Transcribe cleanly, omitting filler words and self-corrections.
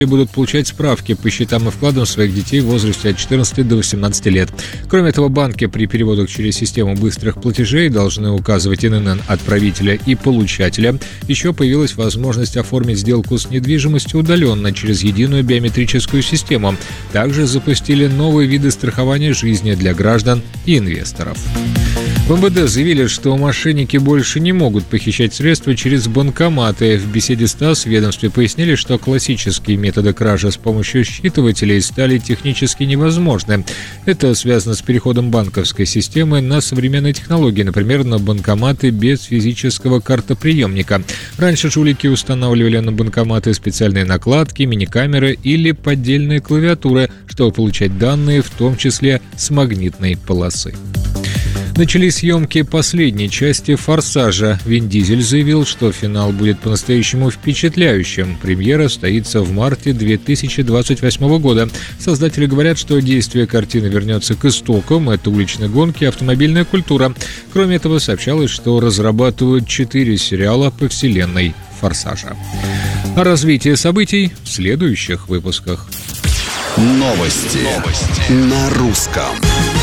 будут получать справки по счетам и вкладам своих детей в возрасте от 14 до 18 лет. Кроме этого, банки при переводах через систему быстрых платежей должны указывать ИНН отправителя и получателя. Еще появилась возможность оформить сделку с недвижимостью удаленно через единую биометрическую систему. Также запустили новые виды страхования жизни для граждан и инвесторов. В МВД заявили, что мошенники больше не могут похищать средства через банкоматы. В беседе с ТАСС в ведомстве пояснили, что классические методы кражи с помощью считывателей стали технически невозможны. Это связано с переходом банковской системы на современные технологии, например, на банкоматы без физического картоприемника. Раньше жулики устанавливали на банкоматы специальные накладки, мини-камеры или поддельные клавиатуры, чтобы получать данные, в том числе с магнитной полосы. Начались съемки последней части «Форсажа». Вин Дизель заявил, что финал будет по-настоящему впечатляющим. Премьера состоится в марте 2028 года. Создатели говорят, что действие картины вернется к истокам. Это уличные гонки и автомобильная культура. Кроме этого, сообщалось, что разрабатывают 4 сериала по вселенной «Форсажа». О развитии событий в следующих выпусках. Новости на русском.